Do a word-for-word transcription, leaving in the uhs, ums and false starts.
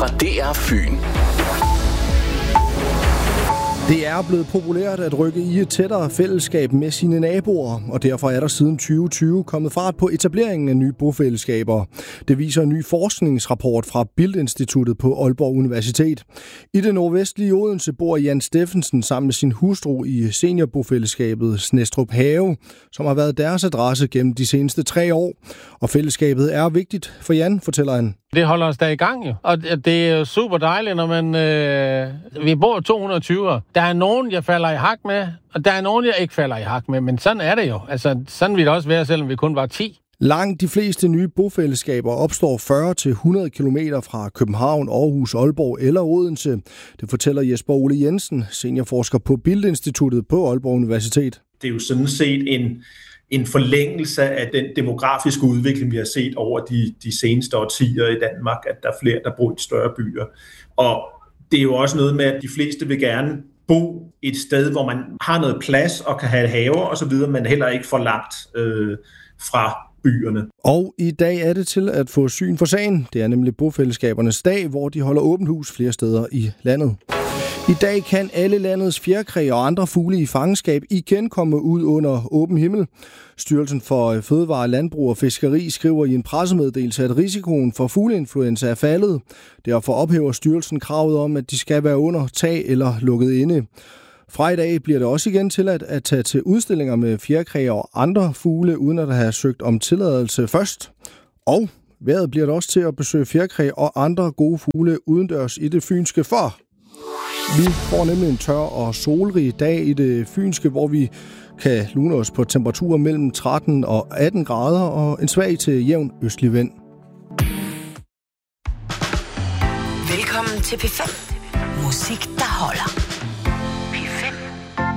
fra D R Fyn. Det er blevet populært at rykke i et tættere fællesskab med sine naboer, og derfor er der siden tyve tyve kommet fart på etableringen af nye bofællesskaber. Det viser en ny forskningsrapport fra Bildt-instituttet på Aalborg Universitet. I det nordvestlige Odense bor Jan Steffensen sammen med sin hustru i seniorbofællesskabet Snestrup Have, som har været deres adresse gennem de seneste tre år. Og fællesskabet er vigtigt for Jan, fortæller han. Det holder os da i gang jo, og det er jo super dejligt, når man... Øh, vi bor to hundrede og tyve. Der er nogen, jeg falder i hak med, og der er nogen, jeg ikke falder i hak med, men sådan er det jo. Altså, sådan vil det også være, selvom vi kun var ti. Langt de fleste nye bofællesskaber opstår fyrre til hundrede kilometer fra København, Aarhus, Aalborg eller Odense. Det fortæller Jesper Ole Jensen, seniorforsker på Bildt-instituttet på Aalborg Universitet. Det er jo sådan set en... en forlængelse af den demografiske udvikling, vi har set over de, de seneste årtier i Danmark, at der er flere, der bor i større byer. Og det er jo også noget med, at de fleste vil gerne bo et sted, hvor man har noget plads og kan have haver og så videre, men heller ikke for langt øh, fra byerne. Og i dag er det til at få syn for sagen. Det er nemlig bofællesskabernes dag, hvor de holder åbent hus flere steder i landet. I dag kan alle landets fjerkræ og andre fugle i fangenskab igen komme ud under åben himmel. Styrelsen for Fødevare, Landbrug og Fiskeri skriver i en pressemeddelelse, at risikoen for fugleinfluenza er faldet. Derfor ophæver styrelsen kravet om, at de skal være under tag eller lukket inde. Fra i dag bliver det også igen tilladt at tage til udstillinger med fjerkræ og andre fugle, uden at have søgt om tilladelse først. Og vejret bliver det også til at besøge fjerkræ og andre gode fugle udendørs i det fynske for. Vi får nemlig en tør og solrig dag i det fynske, hvor vi kan lune os på temperaturer mellem tretten og atten grader og en svag til jævn østlig vind. Velkommen til P fem. Musik, der holder.